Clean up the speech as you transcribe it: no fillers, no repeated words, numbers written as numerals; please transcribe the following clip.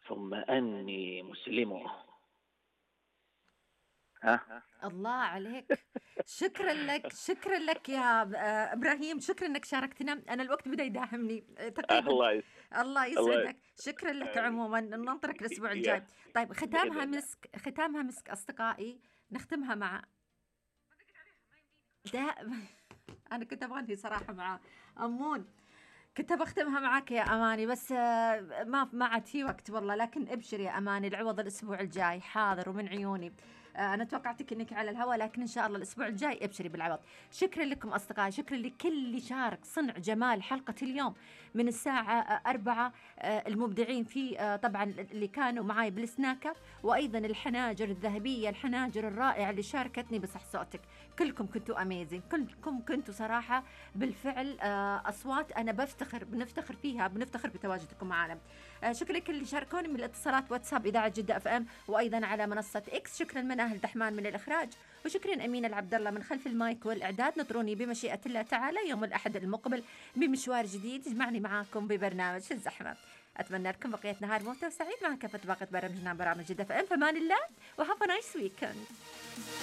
ثم أني مسلم. ها. الله عليك. شكرا لك، شكرا لك يا إبراهيم، شكرا أنك شاركتنا. أنا الوقت بدأ يداهمني تقريبا. الله الله الله يسعدك، شكرا لك. عموما ننطرك الأسبوع الجاي. يا طيب، بإذن ختامها الله. مسك، ختامها مسك أصدقائي. نختمها مع ده. أنا كنت أبغى صراحة مع أمون، كنت بختمها معك يا أماني، بس ما عاد في وقت والله. لكن ابشر يا أماني، العوض الأسبوع الجاي حاضر ومن عيوني. أنا توقعتك أنك على الهواء، لكن إن شاء الله الأسبوع الجاي ابشري بالعوض. شكرا لكم أصدقائي، شكرا لكل اللي شارك صنع جمال حلقة اليوم من الساعة 4. المبدعين في طبعا اللي كانوا معاي بالسناكة، وأيضا الحناجر الذهبية، الحناجر الرائعة اللي شاركتني بصح صوتك. كلكم كنتوا أميزين، كلكم كنتوا صراحة بالفعل أصوات أنا بنفتخر فيها، بنفتخر بتواجدكم معنا. شكرا لكل اللي شاركوني من الاتصالات واتساب إذاعة جدة اف ام، وأيضا على منصة اكس. شكرا من أهل دحمان من الإخراج، وشكرا أمين العبد الله من خلف المايك والإعداد. نطروني بمشيئة الله تعالى يوم الأحد المقبل بمشوار جديد يجمعني معاكم ببرنامج في الزحمة. أتمنى لكم بقية نهار ممتع وسعيد مع كافة باقة برامجنا، برامج جدة اف ام. فمان الله وهاف نايس ويكند.